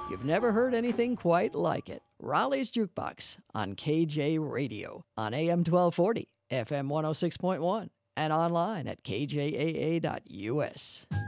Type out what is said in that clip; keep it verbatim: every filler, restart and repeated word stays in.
You've never heard anything quite like it. Raleigh's Jukebox on K J Radio on A M twelve forty, F M one oh six point one, and online at k j a a dot u s.